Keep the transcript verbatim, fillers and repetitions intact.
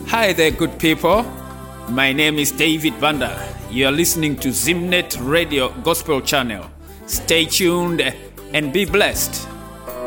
Hi there, good people. My name is David Vanda. You are listening to Zimnet Radio Gospel Channel. Stay tuned and be blessed.